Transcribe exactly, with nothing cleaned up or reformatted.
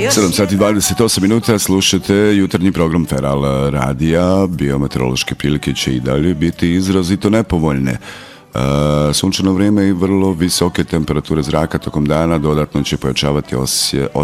sedam sati i dvadeset osam minuta, slušate jutarnji program Feral radija. Biometeorološke prilike će i dalje biti izrazito nepovoljne. Uh, sunčano vrijeme i vrlo visoke temperature zraka tokom dana dodatno će pojačavati osje,